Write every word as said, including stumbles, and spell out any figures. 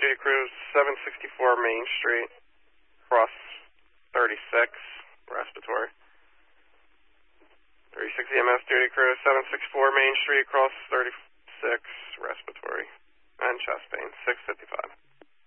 duty crew, seven sixty-four Main Street, cross thirty-six, respiratory. thirty-six E M S duty crew, seven sixty-four Main Street, cross thirty-six, respiratory. And chest pain, six fifty-five.